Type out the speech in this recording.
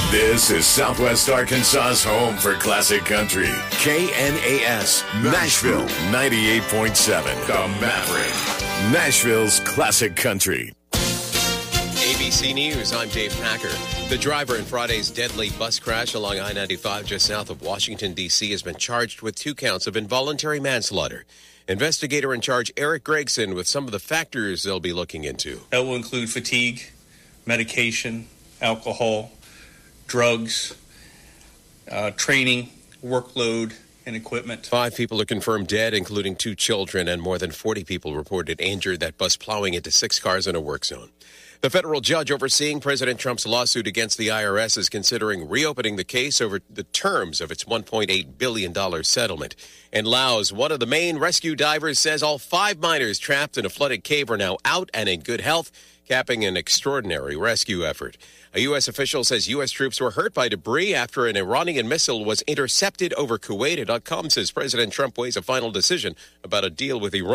This is Southwest Arkansas's home for classic country. KNAS, Nashville 98.7. The Maverick. Nashville's classic country. ABC News, I'm Dave Packer. The driver in Friday's deadly bus crash along I-95 just south of Washington, D.C. has been charged with 2 counts of involuntary manslaughter. Investigator in charge Eric Gregson with some of the factors they'll be looking into. That will include fatigue, medication, alcohol, drugs, training, workload, and equipment. 5 people are confirmed dead, including 2 children, and more than 40 people reported injured. That bus plowing into 6 cars in a work zone. The federal judge overseeing President Trump's lawsuit against the IRS is considering reopening the case over the terms of its $1.8 billion settlement. In Laos, one of the main rescue divers says all 5 miners trapped in a flooded cave are now out and in good health, capping an extraordinary rescue effort. A U.S. official says U.S. troops were hurt by debris after an Iranian missile was intercepted over Kuwait. .com says President Trump weighs a final decision about a deal with Iran.